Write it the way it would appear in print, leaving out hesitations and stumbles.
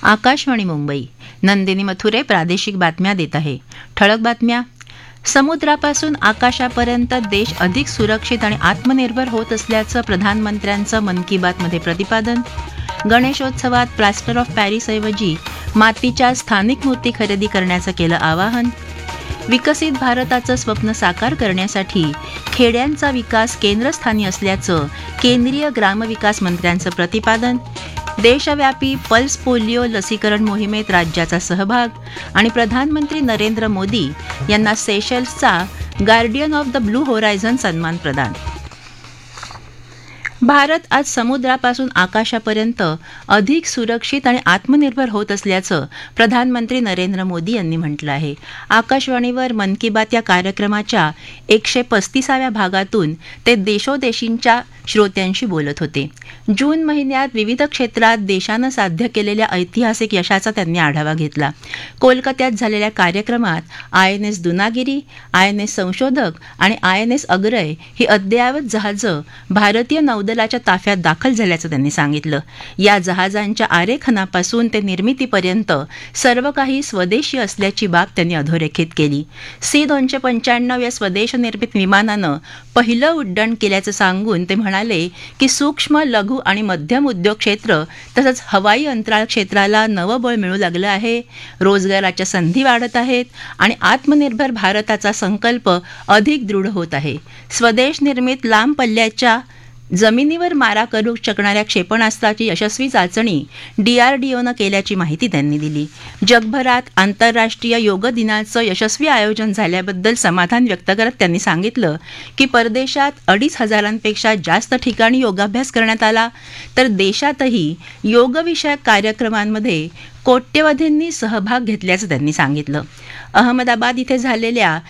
आकाशवाणी मुंबई. नंदिनी मथुरे प्रादेशिक बातम्या देत आहे. ठळक बातम्या. समुद्रापासून आकाशापर्यंत देश अधिक सुरक्षित आणि आत्मनिर्भर होत असल्याचं प्रधानमंत्र्यांचं मन की बातमध्ये प्रतिपादन. गणेशोत्सवात प्लास्टर ऑफ पॅरिसऐवजी मातीच्या स्थानिक मूर्ती खरेदी करण्याचं केलं आवाहन. विकसित भारताचं स्वप्न साकार करण्यासाठी खेड्यांचा विकास केंद्रस्थानी असल्याचं केंद्रीय ग्रामविकास मंत्र्यांचं प्रतिपादन. देशव्यापी पल्स पोलिओ लसीकरण मोहिमेत राज्याचा सहभाग आणि प्रधानमंत्री नरेंद्र मोदी यांना सेशल्सचा guardian of the blue horizon सन्मान प्रदान. भारत आज समुद्रापासून आकाशापर्यंत अधिक सुरक्षित आणि आत्मनिर्भर होत असल्याचं प्रधानमंत्री नरेंद्र मोदी यांनी म्हटलं आहे. आकाशवाणीवर मन की बात या कार्यक्रमाच्या 135व्या भागातून ते देशोदेशींच्या श्रोत्यांशी बोलत होते. जून महिन्यात विविध क्षेत्रात देशानं साध्य केलेल्या ऐतिहासिक यशाचा त्यांनी आढावा घेतला. कोलकात्यात झालेल्या कार्यक्रमात INS दुनागिरी, INS संशोधक आणि INS अग्रय ही अद्ययावत जहाजं भारतीय नौदलाच्या ताफ्यात दाखल झाल्याचं त्यांनी सांगितलं. या जहाजांच्या आरेखनापासून ते निर्मितीपर्यंत सर्व काही स्वदेशी असल्याची बाब त्यांनी अधोरेखित केली. C-295 या स्वदेश निर्मित विमानानं पहिलं उड्डाण केल्याचं सांगून ते म्हणाले की सूक्ष्म, लघु आणि मध्यम उद्योग क्षेत्र तसंच हवाई अंतराळ क्षेत्राला नवं बळ मिळू लागलं आहे. रोजगाराच्या संधी वाढत आहेत आणि आत्मनिर्भर भारताचा संकल्प अधिक दृढ होत आहे. स्वदेश निर्मित लांब पल्ल्याच्या जमिनीवर मारा करू शकणाऱ्या क्षेपणास्त्राची यशस्वी चाचणी DRDOनं केल्याची माहिती त्यांनी दिली. जगभरात आंतरराष्ट्रीय योग दिनाचं यशस्वी आयोजन झाल्याबद्दल समाधान व्यक्त करत त्यांनी सांगितलं की परदेशात 2,500पेक्षा जास्त ठिकाणी योगाभ्यास करण्यात आला, तर देशातही योगविषयक कार्यक्रमांमध्ये कोट्यवधींनी सहभाग घेतल्याचं त्यांनी सांगितलं. अहमदाबाद इथे झालेल्या